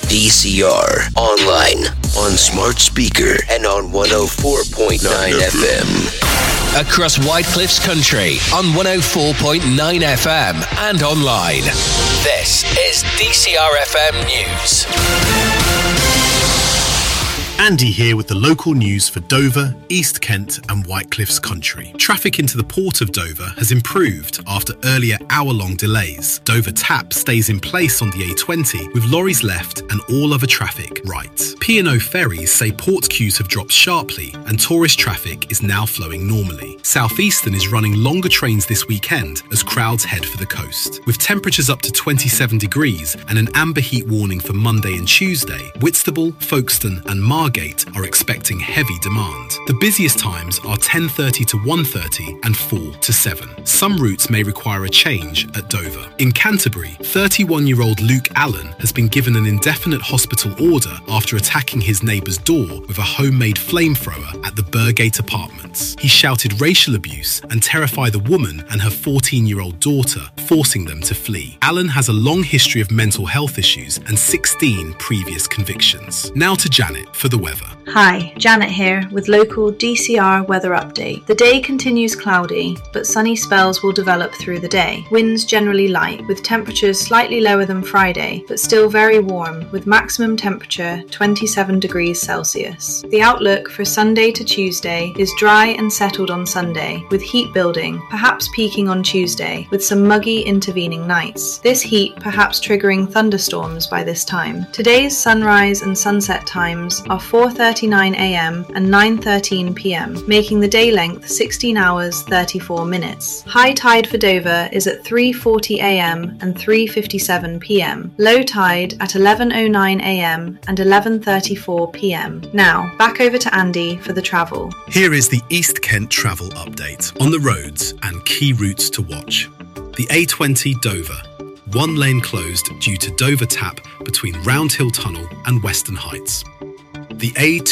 DCR, online, on smart speaker, and on 104.9 FM. Across Whitecliff's country on 104.9 FM and online. This is DCR FM News. Andy here with the local news for Dover, East Kent and Whitecliff's country. Traffic into the port of Dover has improved after earlier hour-long delays. Dover Tap stays in place on the A20 with lorries left and all other traffic right. P&O ferries say port queues have dropped sharply and tourist traffic is now flowing normally. Southeastern is running longer trains this weekend as crowds head for the coast. With temperatures up to 27 degrees and an amber heat warning for Monday and Tuesday, Whitstable, Folkestone and Margate are expecting heavy demand. The busiest times are 10:30 to 1:30 and 4 to 7. Some routes may require a change at Dover. In Canterbury, 31-year-old Luke Allen has been given an indefinite hospital order after attacking his neighbour's door with a homemade flamethrower at the Burgate Apartments. He shouted racial abuse and terrified the woman and her 14-year-old daughter, forcing them to flee. Allen has a long history of mental health issues and 16 previous convictions. Now to Janet for the weather. Hi, Janet here with local DCR weather update. The day continues cloudy, but sunny spells will develop through the day. Winds generally light, with temperatures slightly lower than Friday, but still very warm, with maximum temperature 27 degrees Celsius. The outlook for Sunday to Tuesday is dry and settled on Sunday, with heat building, perhaps peaking on Tuesday, with some muggy intervening nights. This heat perhaps triggering thunderstorms by this time. Today's sunrise and sunset times are 4:39 a.m. and 9:13 p.m, making the day length 16 hours 34 minutes. High tide for Dover is at 3:40 a.m. and 3:57 p.m. Low tide at 11:09 a.m. and 11:34 p.m. Now, back over to Andy for the travel. Here is the East Kent travel update on the roads and key routes to watch. The A20 Dover. One lane closed due to Dover Tap between Round Hill Tunnel and Western Heights. The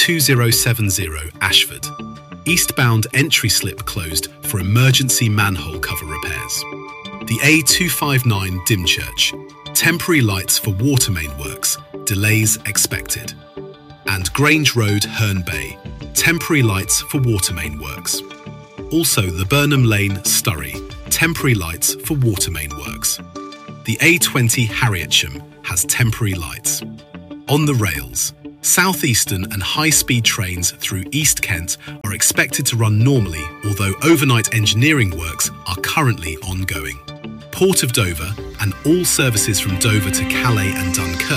A2070 Ashford. Eastbound entry slip closed for emergency manhole cover repairs. The A259 Dymchurch. Temporary lights for water main works. Delays expected. And Grange Road, Herne Bay. Temporary lights for water main works. Also the Burnham Lane, Sturry. Temporary lights for water main works. The A20 Harrietsham has temporary lights. On the rails, Southeastern and high-speed trains through East Kent are expected to run normally, although overnight engineering works are currently ongoing. Port of Dover and all services from Dover to Calais and Dunkirk